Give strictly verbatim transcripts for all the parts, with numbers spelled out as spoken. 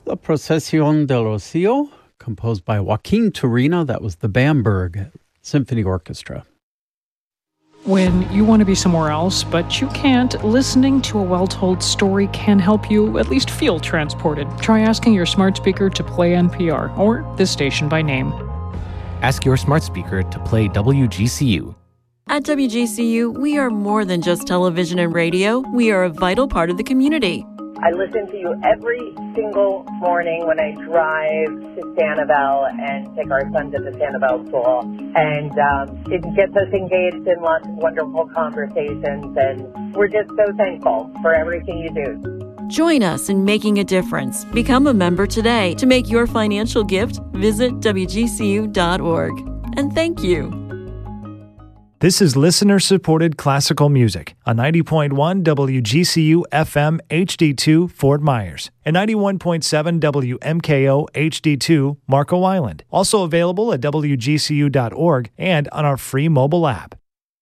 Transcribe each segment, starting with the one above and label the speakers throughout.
Speaker 1: La Procesión del Rocío, composed by Joaquin Turina. That was the Bamberg Symphony Orchestra.
Speaker 2: When you want to be somewhere else, but you can't, listening to a well-told story can help you at least feel transported. Try asking your smart speaker to play N P R, or this station by name.
Speaker 3: Ask your smart speaker to play W G C U.
Speaker 4: At W G C U, we are more than just television and radio. We are a vital part of the community.
Speaker 5: I listen to you every single morning when I drive to Sanibel and take our son to the Sanibel school. And um, it gets us engaged in lots of wonderful conversations. And we're just so thankful for everything you do.
Speaker 4: Join us in making a difference. Become a member today. To make your financial gift, visit W G C U dot org. And thank you.
Speaker 6: This is listener-supported classical music on ninety point one W G C U F M H D two Fort Myers and ninety-one point seven W M K O H D two Marco Island. Also available at W G C U dot org and on our free mobile app.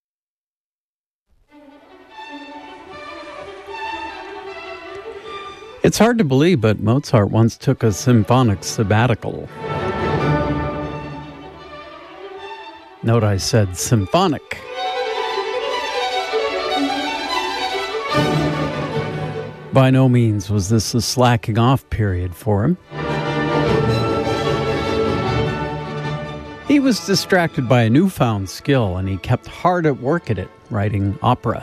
Speaker 1: It's hard to believe, but Mozart once took a symphonic sabbatical. Note I said symphonic. By no means was this a slacking off period for him. He was distracted by a newfound skill, and he kept hard at work at it, writing opera.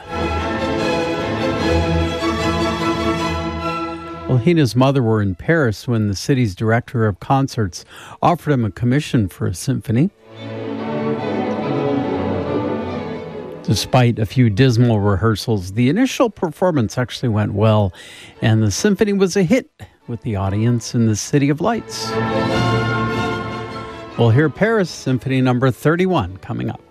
Speaker 1: Well, he and his mother were in Paris when the city's director of concerts offered him a commission for a symphony. Despite a few dismal rehearsals, the initial performance actually went well, and the symphony was a hit with the audience in the City of Lights. We'll hear Paris Symphony number thirty-one coming up.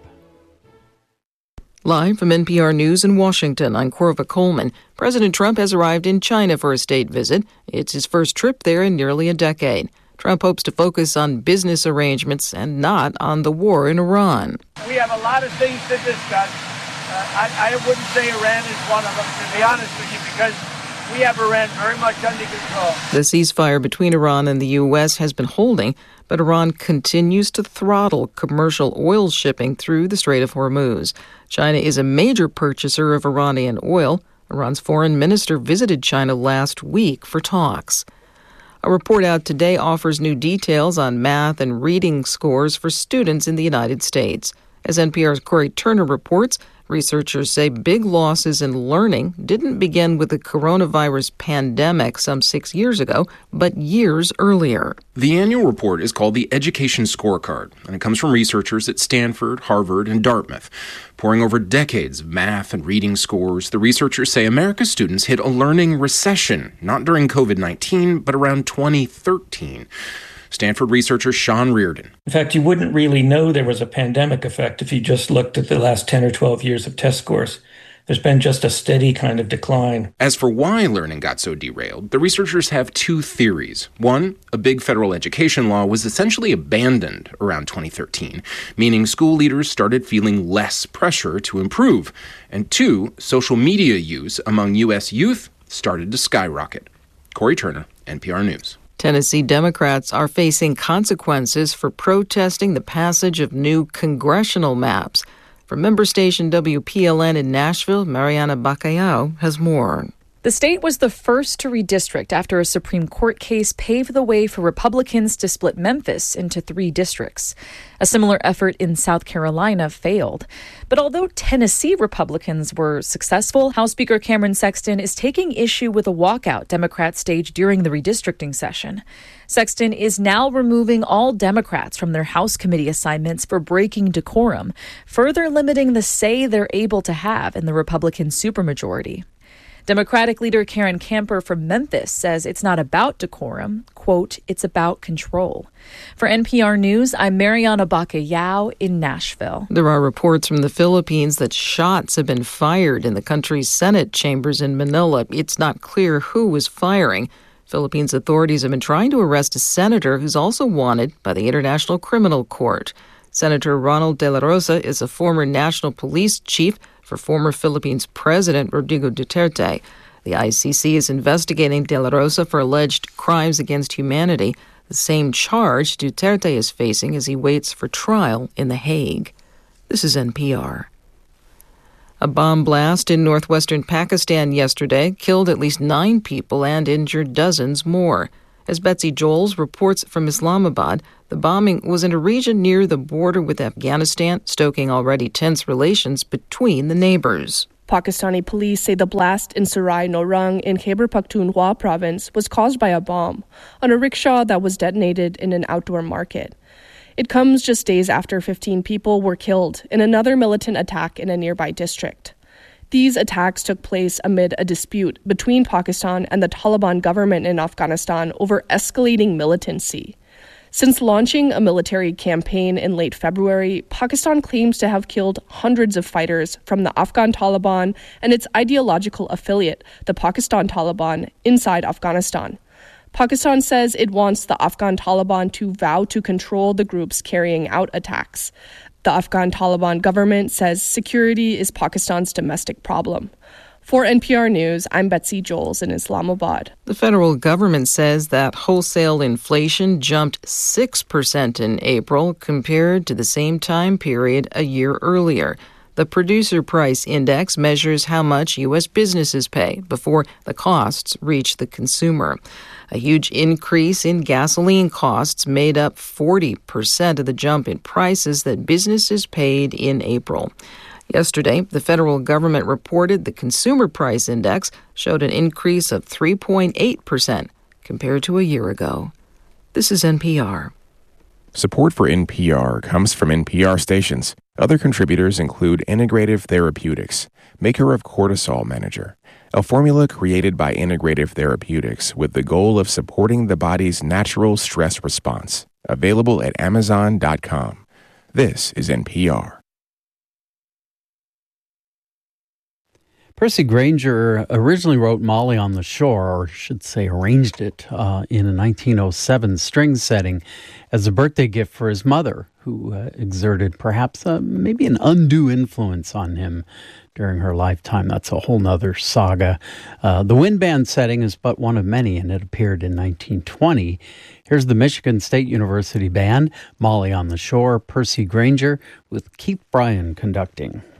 Speaker 7: Live from N P R News in Washington, I'm Corva Coleman. President Trump has arrived in China for a state visit. It's his first trip there in nearly a decade. Trump hopes to focus on business arrangements and not on the war in Iran.
Speaker 8: We have a lot of things to discuss. Uh, I, I wouldn't say Iran is one of them, to be honest with you, because we have Iran very much under control.
Speaker 7: The ceasefire between Iran and the U S has been holding, but Iran continues to throttle commercial oil shipping through the Strait of Hormuz. China is a major purchaser of Iranian oil. Iran's foreign minister visited China last week for talks. A report out today offers new details on math and reading scores for students in the United States. As N P R's Corey Turner reports, researchers say big losses in learning didn't begin with the coronavirus pandemic some six years ago, but years earlier.
Speaker 9: The annual report is called the Education Scorecard, and it comes from researchers at Stanford, Harvard, and Dartmouth. Poring over decades of math and reading scores, the researchers say America's students hit a learning recession, not during covid nineteen, but around twenty thirteen. Stanford researcher Sean Reardon.
Speaker 10: In fact, you wouldn't really know there was a pandemic effect if you just looked at the last ten or twelve years of test scores. There's been just a steady kind of decline.
Speaker 9: As for why learning got so derailed, the researchers have two theories. One, a big federal education law was essentially abandoned around twenty thirteen, meaning school leaders started feeling less pressure to improve. And two, social media use among U S youth started to skyrocket. Corey Turner, N P R News.
Speaker 7: Tennessee Democrats are facing consequences for protesting the passage of new congressional maps. From member station W P L N in Nashville, Mariana Bacallao has more.
Speaker 11: The state was the first to redistrict after a Supreme Court case paved the way for Republicans to split Memphis into three districts. A similar effort in South Carolina failed. But although Tennessee Republicans were successful, House Speaker Cameron Sexton is taking issue with a walkout Democrats staged during the redistricting session. Sexton is now removing all Democrats from their House committee assignments for breaking decorum, further limiting the say they're able to have in the Republican supermajority. Democratic leader Karen Camper from Memphis says it's not about decorum. Quote, it's about control. For N P R News, I'm Mariana Bacallao in Nashville.
Speaker 7: There are reports from the Philippines that shots have been fired in the country's Senate chambers in Manila. It's not clear who was firing. Philippines authorities have been trying to arrest a senator who's also wanted by the International Criminal Court. Senator Ronald De La Rosa is a former national police chief for former Philippines President Rodrigo Duterte. The I C C is investigating De La Rosa for alleged crimes against humanity, the same charge Duterte is facing as he waits for trial in The Hague. This is N P R. A bomb blast in northwestern Pakistan yesterday killed at least nine people and injured dozens more. As Betsy Joels reports from Islamabad, the bombing was in a region near the border with Afghanistan, stoking already tense relations between the neighbors.
Speaker 12: Pakistani police say the blast in Sarai Norang in Khyber Pakhtunkhwa province was caused by a bomb on a rickshaw that was detonated in an outdoor market. It comes just days after fifteen people were killed in another militant attack in a nearby district. These attacks took place amid a dispute between Pakistan and the Taliban government in Afghanistan over escalating militancy. Since launching a military campaign in late February, Pakistan claims to have killed hundreds of fighters from the Afghan Taliban and its ideological affiliate, the Pakistan Taliban, inside Afghanistan. Pakistan says it wants the Afghan Taliban to vow to control the groups carrying out attacks. The Afghan Taliban government says security is Pakistan's domestic problem. For N P R News, I'm Betsy Joels in Islamabad.
Speaker 7: The federal government says that wholesale inflation jumped six percent in April compared to the same time period a year earlier. The Producer Price Index measures how much U S businesses pay before the costs reach the consumer. A huge increase in gasoline costs made up forty percent of the jump in prices that businesses paid in April. Yesterday, the federal government reported the Consumer Price Index showed an increase of three point eight percent compared to a year ago. This is N P R.
Speaker 13: Support for N P R comes from N P R stations. Other contributors include Integrative Therapeutics, maker of Cortisol Manager, a formula created by Integrative Therapeutics with the goal of supporting the body's natural stress response. Available at amazon dot com. This is N P R.
Speaker 1: Percy Grainger originally wrote Molly on the Shore, or I should say arranged it, uh, in a nineteen oh seven string setting as a birthday gift for his mother, who uh, exerted perhaps uh, maybe an undue influence on him during her lifetime. That's a whole nother saga. Uh, the wind band setting is but one of many, and it appeared in nineteen twenty. Here's the Michigan State University Band, Molly on the Shore, Percy Grainger, with Keith Bryan conducting.